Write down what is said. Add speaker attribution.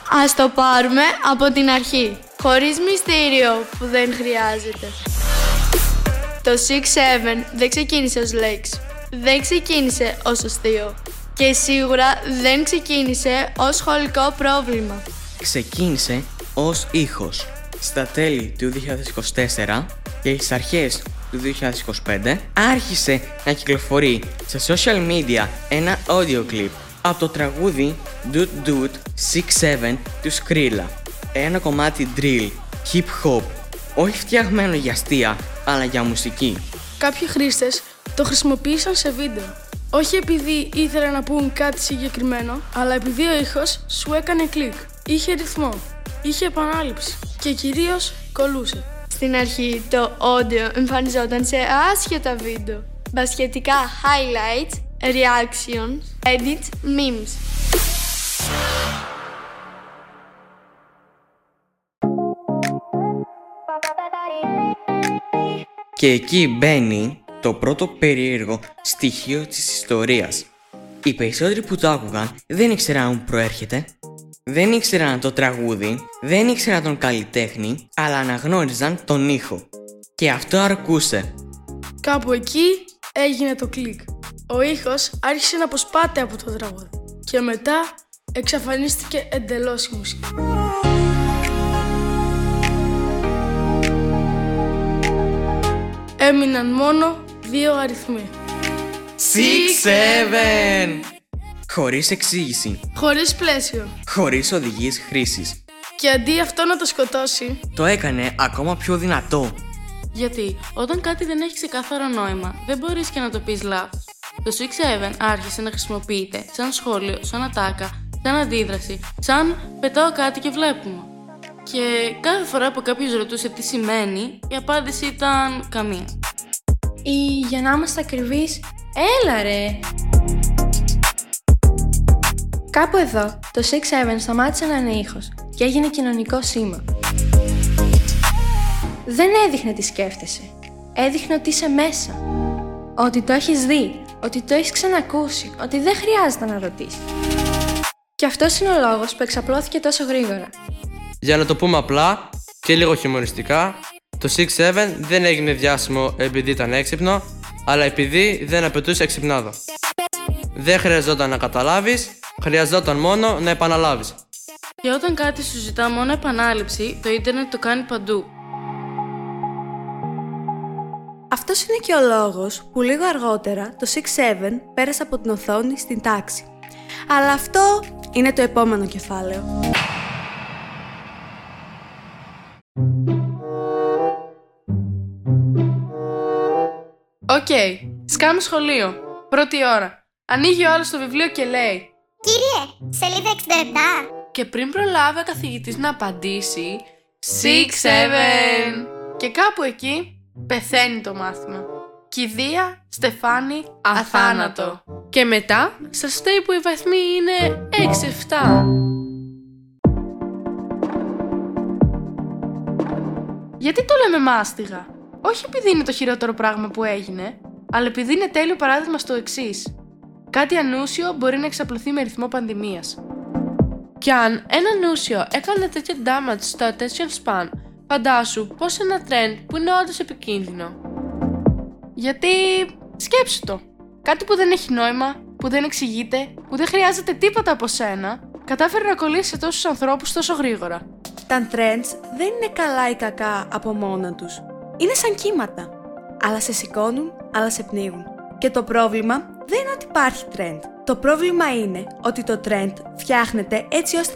Speaker 1: Ας το πάρουμε από την αρχή, χωρίς μυστήριο που δεν χρειάζεται. Το 6-7 δεν ξεκίνησε ως λέξη, δεν ξεκίνησε ως αστείο και σίγουρα δεν ξεκίνησε ως σχολικό πρόβλημα.
Speaker 2: Ξεκίνησε ως ήχος. Στα τέλη του 2024 και στις αρχές του 2025 άρχισε να κυκλοφορεί στα social media ένα audio clip από το τραγούδι Doot Doot 6-7 του Skrilla. Ένα κομμάτι drill, hip hop, όχι φτιαγμένο για αστεία, αλλά για μουσική.
Speaker 3: Κάποιοι χρήστες το χρησιμοποίησαν σε βίντεο. Όχι επειδή ήθελαν να πούν κάτι συγκεκριμένο, αλλά επειδή ο ήχος σου έκανε κλικ. Είχε ρυθμό, είχε επανάληψη και κυρίως κολούσε.
Speaker 1: Στην αρχή το audio εμφανιζόταν σε άσχετα βίντεο, μπασχετικά highlights, reactions, edits, memes.
Speaker 2: Και εκεί μπαίνει το πρώτο περίεργο στοιχείο της ιστορίας. Οι περισσότεροι που το άκουγαν δεν ήξεραν που προέρχεται, δεν ήξεραν το τραγούδι, δεν ήξεραν τον καλλιτέχνη, αλλά αναγνώριζαν τον ήχο. Και αυτό αρκούσε.
Speaker 3: Κάπου εκεί έγινε το κλικ. Ο ήχος άρχισε να αποσπάται από το τραγούδι και μετά εξαφανίστηκε εντελώς η μουσική. Έμειναν μόνο 2 αριθμοί.
Speaker 2: 6-7! Χωρίς εξήγηση,
Speaker 3: Χωρίς πλαίσιο.
Speaker 2: χωρίς οδηγίες χρήσης.
Speaker 3: Και αντί αυτό να το σκοτώσει,
Speaker 2: Το έκανε ακόμα πιο δυνατό.
Speaker 4: Γιατί όταν κάτι δεν έχει ξεκάθαρο νόημα, δεν μπορείς και να το πεις λάθος. Το 6-7 άρχισε να χρησιμοποιείται σαν σχόλιο, σαν ατάκα, σαν αντίδραση, σαν πετάω κάτι και βλέπουμε. Και κάθε φορά που κάποιος ρωτούσε τι σημαίνει, η απάντηση ήταν καμία.
Speaker 5: Ή για να είμαστε ακριβείς, έλα ρε! Κάπου εδώ, το 6-7 σταμάτησε να είναι ήχος και έγινε κοινωνικό σήμα. Δεν έδειχνε τι σκέφτεσαι. Έδειχνε ότι είσαι μέσα. Ότι το έχεις δει, ότι το έχεις ξανακούσει, ότι δεν χρειάζεται να ρωτήσεις. Και αυτός είναι ο λόγος που εξαπλώθηκε τόσο γρήγορα.
Speaker 6: Για να το πούμε απλά και λίγο χιουμοριστικά, το 6-7 δεν έγινε διάσημο επειδή ήταν έξυπνο, αλλά επειδή δεν απαιτούσε εξυπνάδα. Δεν χρειαζόταν να καταλάβεις, χρειαζόταν μόνο να επαναλάβεις.
Speaker 4: Και όταν κάτι σου ζητά μόνο επανάληψη, το ίντερνετ το κάνει παντού.
Speaker 7: Αυτός είναι και ο λόγος που λίγο αργότερα το 6-7 πέρασε από την οθόνη στην τάξη. Αλλά αυτό είναι το επόμενο κεφάλαιο.
Speaker 3: οκ, σκάμε σχολείο. Πρώτη ώρα. Ανοίγει ο άλλος το βιβλίο και λέει
Speaker 8: Κύριε, σελίδα 67.
Speaker 3: και πριν προλάβει ο καθηγητής να απαντήσει 6-7 και κάπου εκεί πεθαίνει το μάθημα. Κηδεία, Στεφάνη, αθάνατο. Και μετά σας φταίει που οι βαθμοί είναι 6-7. Γιατί το λέμε μάστιγα? Όχι επειδή είναι το χειρότερο πράγμα που έγινε, αλλά επειδή είναι τέλειο παράδειγμα στο εξής. Κάτι ανούσιο μπορεί να εξαπλωθεί με ρυθμό πανδημίας. Κι αν ένα ανούσιο έκανε τέτοιο damage στο attention span, φαντάσου πως ένα trend που είναι όντως επικίνδυνο. Γιατί σκέψου το. Κάτι που δεν έχει νόημα, που δεν εξηγείται, που δεν χρειάζεται τίποτα από σένα, κατάφερε να κολλήσει σε τόσους ανθρώπους τόσο γρήγορα.
Speaker 7: Τα trends δεν είναι καλά ή κακά από μόνα τους. Είναι σαν κύματα. Άλλα σε σηκώνουν, άλλα σε πνίγουν. Και το πρόβλημα δεν είναι ότι υπάρχει trend. Το πρόβλημα είναι ότι το trend φτιάχνεται έτσι ώστε